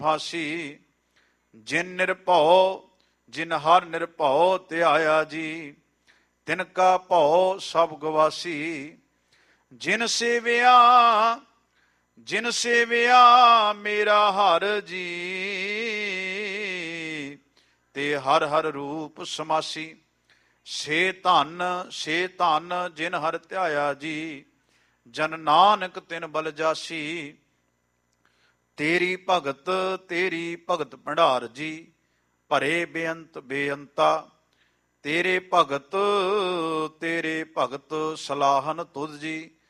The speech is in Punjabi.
ਫਾਸੀ। ਜਿਨ ਨਿਰਭਉ ਜਿਨ ਹਰ ਨਿਰਭਉ ਧਿਆਇਆ ਜੀ, ਤਿਨ ਕਾ ਭਉ ਸਭ ਗਵਾਸੀ। ਜਿਨ ਸੇਵਿਆ ਮੇਰਾ ਹਰ ਜੀ, ਤੇ ਹਰ ਹਰ ਰੂਪ ਸਮਾਸੀ। ਸੇ ਧਨ ਜਿਨ ਹਰ ਧਿਆਇਆ ਜੀ, ਜਨ ਨਾਨਕ ਤਿਨ ਬਲ ਜਾਸੀ। ਤੇਰੀ ਭਗਤ ਭੰਡਾਰ ਜੀ, ਭਰੇ ਬੇਅੰਤ ਬੇਅੰਤਾ। ਤੇਰੇ ਭਗਤ ਸਲਾਹਨ ਤੁਧ ਜੀ,